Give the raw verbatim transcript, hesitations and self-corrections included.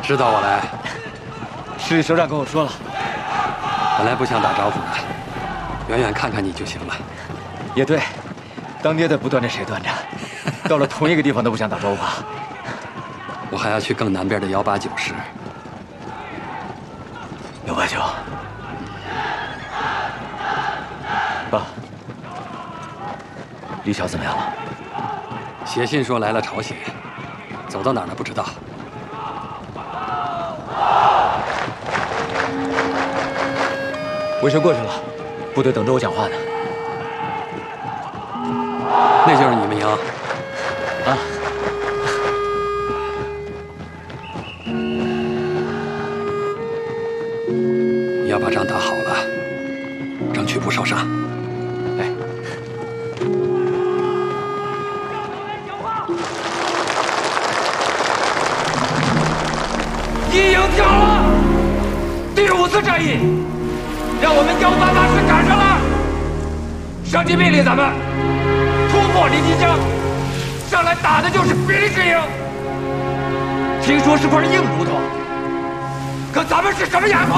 知道我来。 是首长跟我说了， 本来不想打招呼的，远远看看你就行了。 也对，当爹的不端着谁端着？到了同一个地方都不想打招呼啊。 我还要去更南边的幺八九师。 幺八九，爸，李晓怎么样了？ 写信说来了朝鲜，走到哪儿了不知道。 卫生过去了，部队等着我讲话呢。 那就是你们营啊。 你要把仗打好了，争取不受伤。 哎。 一营跳了，第五次战役，让我们幺八八师赶上了。上级命令咱们突破临津江，上来打的就是比利时营。听说是块硬骨头，可咱们是什么哑巴？